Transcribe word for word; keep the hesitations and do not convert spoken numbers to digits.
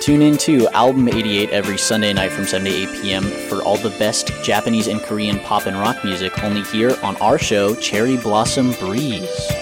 Tune in to Album eighty-eight every Sunday night from seven to eight p.m. for all the best Japanese and Korean pop and rock music, only here on our show, Cherry Blossom Breeze.